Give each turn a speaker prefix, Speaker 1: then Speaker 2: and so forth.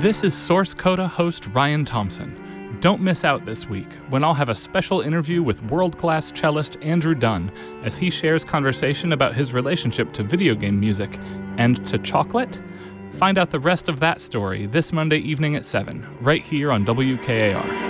Speaker 1: This is Source Coda host Ryan Thompson. Don't miss out this week when I'll have a special interview with world-class cellist Andrew Dunn as he shares conversation about his relationship to video game music and to chocolate. Find out the rest of that story this Monday evening at 7, right here on WKAR.